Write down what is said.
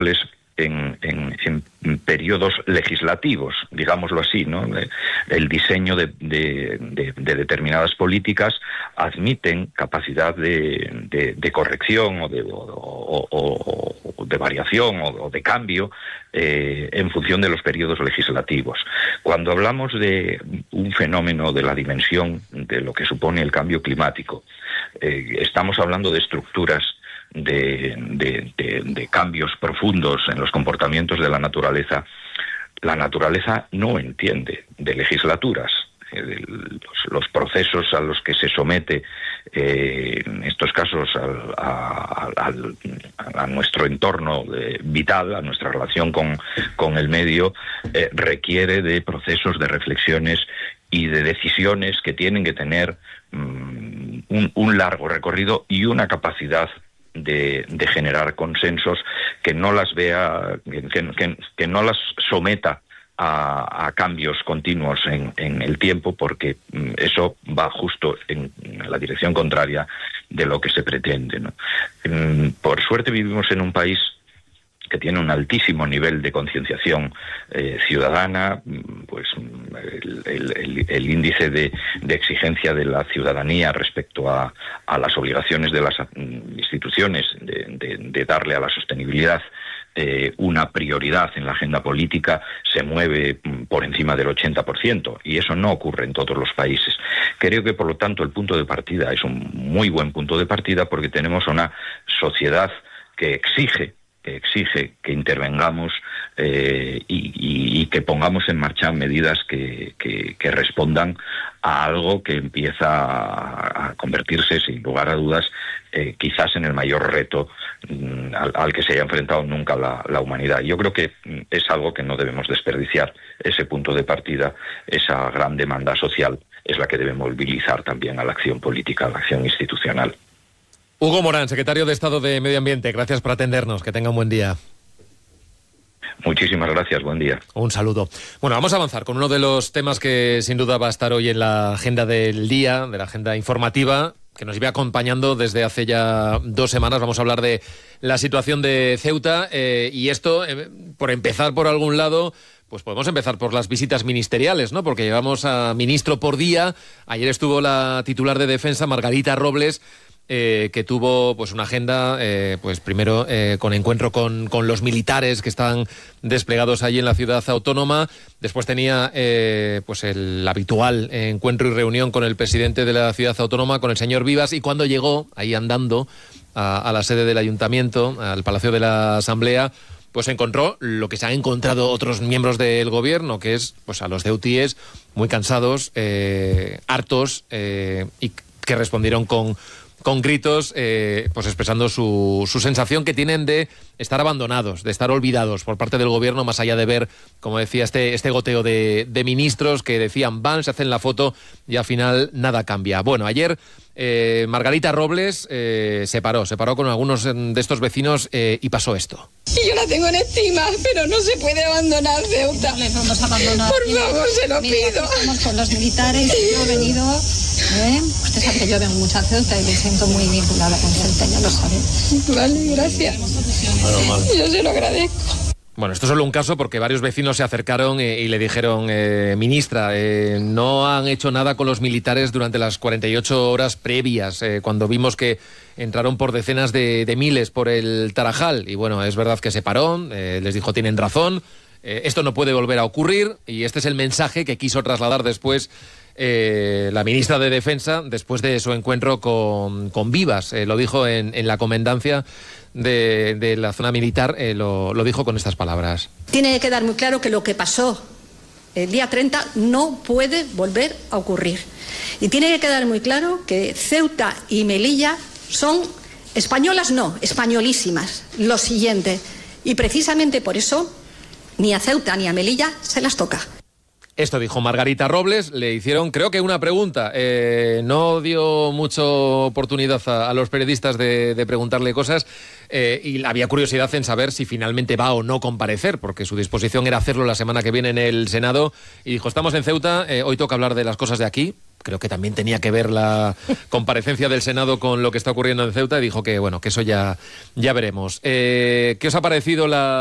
en periodos legislativos, digámoslo así, ¿no? El diseño de determinadas políticas admiten capacidad de corrección o de variación o de cambio en función de los periodos legislativos. Cuando hablamos de un fenómeno de la dimensión de lo que supone el cambio climático, estamos hablando de estructuras de cambios profundos en los comportamientos de la naturaleza. La naturaleza no entiende de legislaturas. Los procesos a los que se somete, en estos casos, a nuestro entorno vital, a nuestra relación con el medio, requiere de procesos, de reflexiones y de decisiones que tienen que tener un largo recorrido y una capacidad de generar consensos que no las vea, que no las someta a cambios continuos en el tiempo, porque eso va justo en la dirección contraria de lo que se pretende, ¿no? Por suerte vivimos en un país que tiene un altísimo nivel de concienciación ciudadana, pues el índice de exigencia de la ciudadanía respecto a las obligaciones de las instituciones de darle a la sostenibilidad una prioridad en la agenda política se mueve por encima del 80%, y eso no ocurre en todos los países. Creo que, por lo tanto, el punto de partida es un muy buen punto de partida, porque tenemos una sociedad que exige que intervengamos y que pongamos en marcha medidas que respondan a algo que empieza a convertirse, sin lugar a dudas, quizás en el mayor reto al que se haya enfrentado nunca la humanidad. Yo creo que es algo que no debemos desperdiciar. Ese punto de partida, esa gran demanda social, es la que debe movilizar también a la acción política, a la acción institucional. Hugo Morán, secretario de Estado de Medio Ambiente, gracias por atendernos. Que tenga un buen día. Muchísimas gracias, buen día. Un saludo. Bueno, vamos a avanzar con uno de los temas que sin duda va a estar hoy en la agenda del día, de la agenda informativa, que nos iba acompañando desde hace ya 2 semanas. Vamos a hablar de la situación de Ceuta y esto, por empezar por algún lado, pues podemos empezar por las visitas ministeriales, ¿no? Porque llevamos a ministro por día. Ayer estuvo la titular de Defensa, Margarita Robles, que tuvo pues una agenda, pues primero con encuentro con los militares que están desplegados allí en la ciudad autónoma. Después tenía pues el habitual encuentro y reunión con el presidente de la ciudad autónoma, con el señor Vivas, y cuando llegó ahí andando a la sede del ayuntamiento, al Palacio de la Asamblea, pues encontró lo que se han encontrado otros miembros del gobierno, que es pues a los ceutíes muy cansados, hartos, y que respondieron con gritos, pues expresando su sensación que tienen de estar abandonados, de estar olvidados por parte del gobierno, más allá de ver, como decía, este goteo de ministros que decían van, se hacen la foto y al final nada cambia. Bueno, ayer Margarita Robles se paró con algunos de estos vecinos y pasó esto. Y yo la tengo en estima, pero no se puede abandonar Ceuta. No les vamos a abandonar. Por favor, se lo pido. Estamos con los militares, yo he venido. Usted sabe que yo vengo mucho a Ceuta y me siento muy vinculada con Ceuta, ya lo sabe. Vale, gracias. Yo se lo agradezco. Bueno, esto es solo un caso porque varios vecinos se acercaron y le dijeron, ministra, no han hecho nada con los militares durante las 48 horas previas, cuando vimos que entraron por decenas de miles por el Tarajal. Y bueno, es verdad que se paró, les dijo, tienen razón, esto no puede volver a ocurrir, y este es el mensaje que quiso trasladar después la ministra de Defensa, después de su encuentro con Vivas. Lo dijo en la comandancia de la zona militar, lo dijo con estas palabras. Tiene que quedar muy claro que lo que pasó el día 30 no puede volver a ocurrir. Y tiene que quedar muy claro que Ceuta y Melilla son españolas, no, españolísimas. Lo siguiente. Y precisamente por eso ni a Ceuta ni a Melilla se las toca. Esto dijo Margarita Robles, le hicieron creo que una pregunta, no dio mucha oportunidad a los periodistas de preguntarle cosas, y había curiosidad en saber si finalmente va o no comparecer, porque su disposición era hacerlo la semana que viene en el Senado, y dijo, estamos en Ceuta, hoy toca hablar de las cosas de aquí. Creo que también tenía que ver la comparecencia del Senado con lo que está ocurriendo en Ceuta, y dijo que, bueno, que eso ya veremos. ¿Qué os ha parecido la